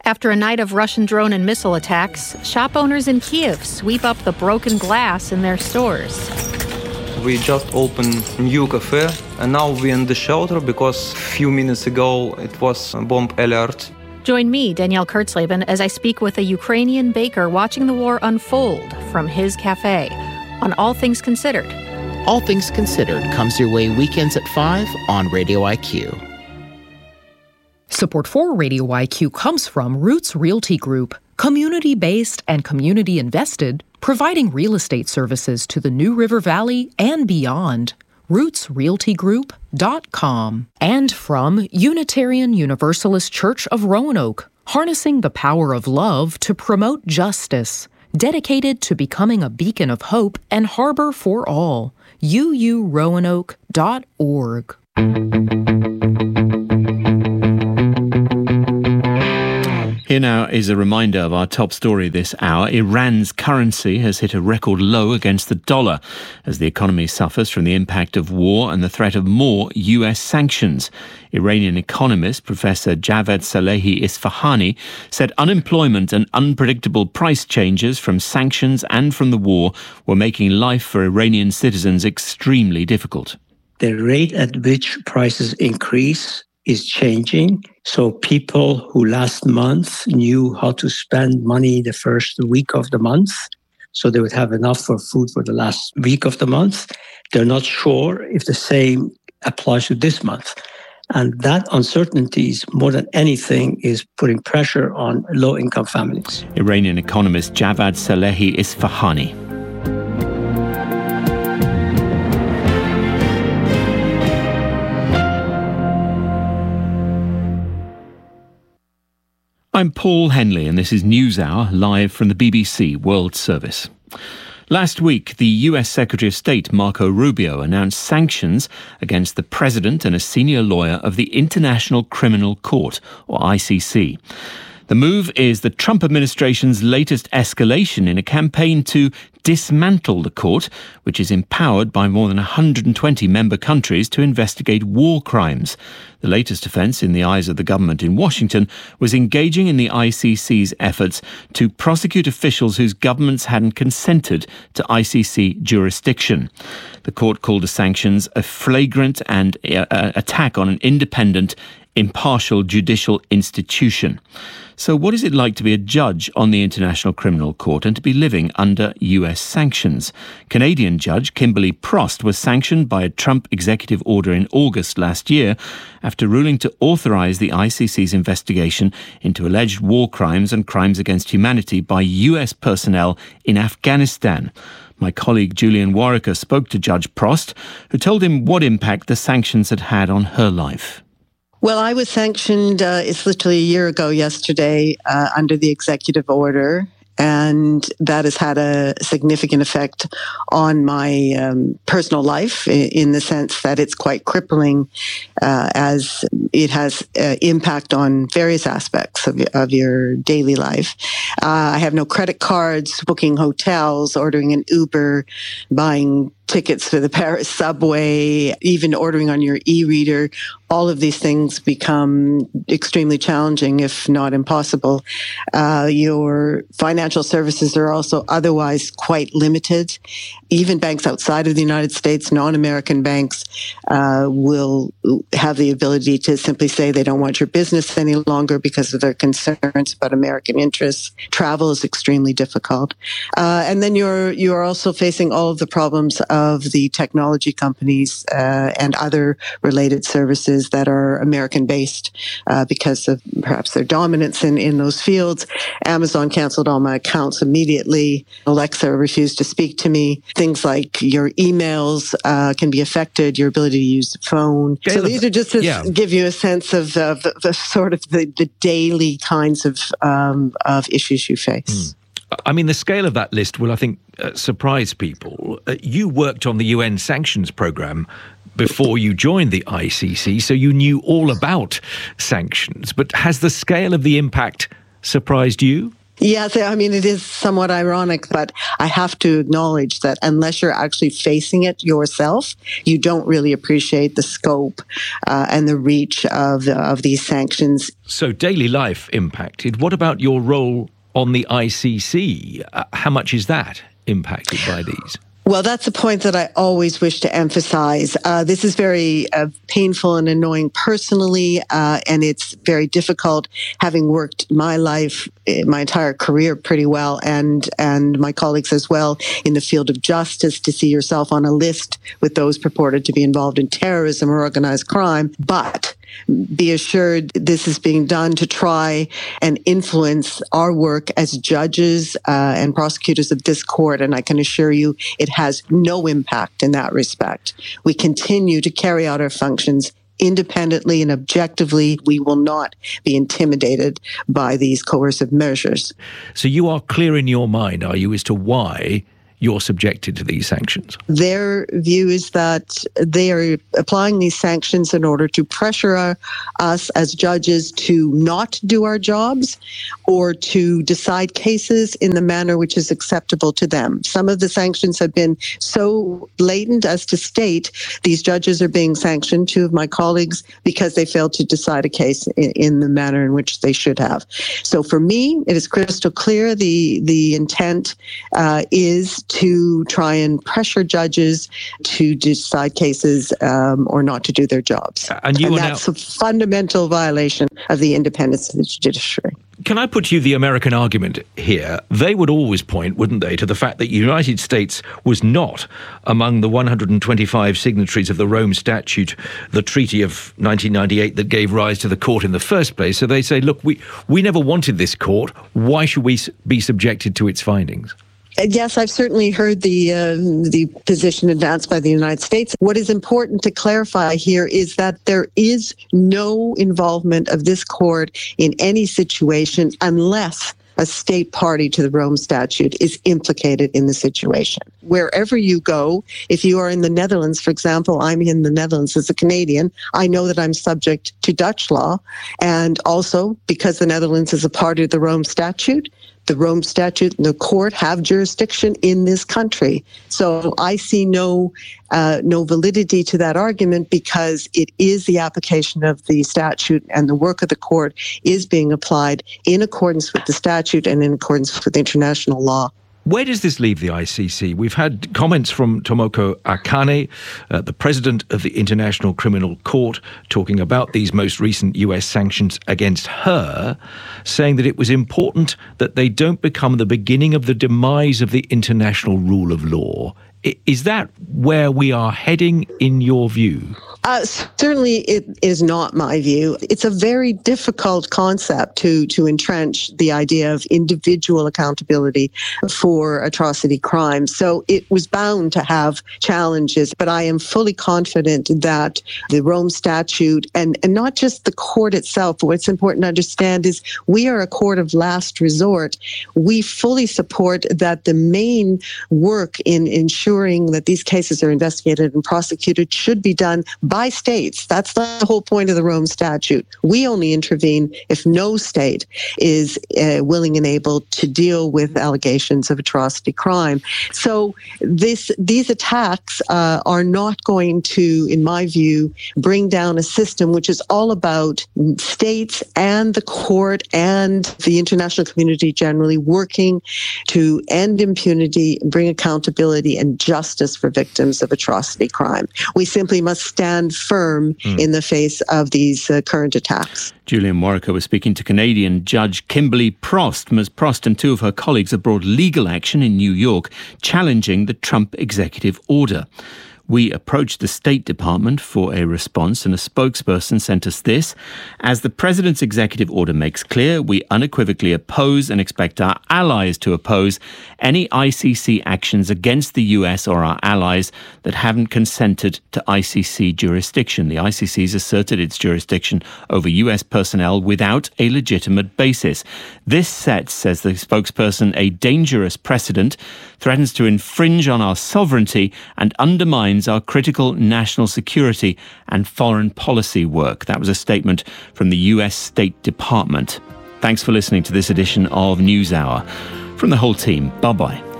After a night of Russian drone and missile attacks, shop owners in Kiev sweep up the broken glass in their stores. We just opened new cafe, and now we're in the shelter because a few minutes ago it was a bomb alert. Join me, Danielle Kurtzleben, as I speak with a Ukrainian baker watching the war unfold from his cafe on All Things Considered. All Things Considered comes your way weekends at 5 on Radio IQ. Support for Radio IQ comes from Roots Realty Group, community-based and community-invested, providing real estate services to the New River Valley and beyond. RootsRealtyGroup.com. And from Unitarian Universalist Church of Roanoke, harnessing the power of love to promote justice, dedicated to becoming a beacon of hope and harbor for all. uuroanoke.org. Here now is a reminder of our top story this hour. Iran's currency has hit a record low against the dollar as the economy suffers from the impact of war and the threat of more US sanctions. Iranian economist Professor Javad Salehi Isfahani said unemployment and unpredictable price changes from sanctions and from the war were making life for Iranian citizens extremely difficult. The rate at which prices increase is changing. So people who last month knew how to spend money the first week of the month, so they would have enough for food for the last week of the month, they're not sure if the same applies to this month. And that uncertainty, more than anything, is putting pressure on low-income families. Iranian economist Javad Salehi Isfahani. I'm Paul Henley, and this is NewsHour, live from the BBC World Service. Last week, the US Secretary of State Marco Rubio announced sanctions against the president and a senior lawyer of the International Criminal Court, or ICC. The move is the Trump administration's latest escalation in a campaign to dismantle the court, which is empowered by more than 120 member countries to investigate war crimes. The latest offence in the eyes of the government in Washington was engaging in the ICC's efforts to prosecute officials whose governments hadn't consented to ICC jurisdiction. The court called the sanctions a flagrant and attack on an independent, impartial judicial institution. So what is it like to be a judge on the International Criminal Court and to be living under US sanctions? Canadian judge Kimberly Prost was sanctioned by a Trump executive order in August last year after ruling to authorise the ICC's investigation into alleged war crimes and crimes against humanity by US personnel in Afghanistan. My colleague Julian Warwicker spoke to Judge Prost, who told him what impact the sanctions had had on her life. Well, I was sanctioned, it's literally a year ago yesterday, under the executive order. And that has had a significant effect on my personal life in the sense that it's quite crippling as it has impact on various aspects of your daily life. I have no credit cards, booking hotels, ordering an Uber, buying tickets for the Paris subway, even ordering on your e-reader. All of these things become extremely challenging, if not impossible. Your financial services are also otherwise quite limited. Even banks outside of the United States, non-American banks, will have the ability to simply say they don't want your business any longer because of their concerns about American interests. Travel is extremely difficult. And then you're also facing all of the problems of the technology companies and other related services that are American-based because of perhaps their dominance in those fields. Amazon canceled all my accounts immediately. Alexa refused to speak to me. Things like your emails can be affected, your ability to use the phone. So these are just to give you a sense of the sort of the daily kinds of issues you face. I mean, the scale of that list will, I think, surprise people. You worked on the UN sanctions program before you joined the ICC, so you knew all about sanctions. But has the scale of the impact surprised you? Yes, I mean, it is somewhat ironic, but I have to acknowledge that unless you're actually facing it yourself, you don't really appreciate the scope and the reach of these sanctions. So daily life impacted. What about your role on the ICC? How much is that impacted by these? Well, that's a point that I always wish to emphasize. This is very painful and annoying personally, and it's very difficult, having worked my life, my entire career pretty well, and my colleagues as well in the field of justice, to see yourself on a list with those purported to be involved in terrorism or organized crime. But be assured this is being done to try and influence our work as judges and prosecutors of this court. And I can assure you it has no impact in that respect. We continue to carry out our functions independently and objectively. We will not be intimidated by these coercive measures. So you are clear in your mind, are you, as to why you're subjected to these sanctions? Their view is that they are applying these sanctions in order to pressure us as judges to not do our jobs or to decide cases in the manner which is acceptable to them. Some of the sanctions have been so blatant as to state these judges are being sanctioned, two of my colleagues, because they failed to decide a case in the manner in which they should have. So for me, it is crystal clear the intent is to try and pressure judges to decide cases or not to do their jobs. And that's a fundamental violation of the independence of the judiciary. Can I put to you the American argument here? They would always point, wouldn't they, to the fact that the United States was not among the 125 signatories of the Rome Statute, the treaty of 1998 that gave rise to the court in the first place. So they say, look, we never wanted this court. Why should we be subjected to its findings? Yes, I've certainly heard the position advanced by the United States. What is important to clarify here is that there is no involvement of this court in any situation unless a state party to the Rome Statute is implicated in the situation. Wherever you go, if you are in the Netherlands, for example, I'm in the Netherlands as a Canadian, I know that I'm subject to Dutch law. And also, because the Netherlands is a party to the Rome Statute, the Rome Statute and the court have jurisdiction in this country. So I see no validity to that argument, because it is the application of the statute, and the work of the court is being applied in accordance with the statute and in accordance with international law. Where does this leave the ICC? We've had comments from Tomoko Akane, the president of the International Criminal Court, talking about these most recent US sanctions against her, saying that it was important that they don't become the beginning of the demise of the international rule of law. Is that where we are heading, in your view? Certainly it is not my view. It's a very difficult concept to entrench the idea of individual accountability for atrocity crimes. So it was bound to have challenges, but I am fully confident that the Rome Statute, and not just the court itself, but what's important to understand is we are a court of last resort. We fully support that the main work in ensuring that these cases are investigated and prosecuted should be done by states. That's the whole point of the Rome Statute. We only intervene if no state is willing and able to deal with allegations of atrocity crime. So these attacks are not going to, in my view, bring down a system which is all about states and the court and the international community generally working to end impunity, bring accountability and justice for victims of atrocity crime. We simply must stand firm in the face of these current attacks. Julian Morica was speaking to Canadian Judge Kimberly Prost. Ms. Prost and two of her colleagues have brought legal action in New York challenging the Trump executive order. We approached the State Department for a response, and a spokesperson sent us this. As the President's executive order makes clear, we unequivocally oppose and expect our allies to oppose any ICC actions against the US or our allies that haven't consented to ICC jurisdiction. The ICC's asserted its jurisdiction over US personnel without a legitimate basis. This sets, says the spokesperson, a dangerous precedent, threatens to infringe on our sovereignty and undermine our critical national security and foreign policy work. That was a statement from the US State Department. Thanks for listening to this edition of NewsHour. From the whole team, bye-bye.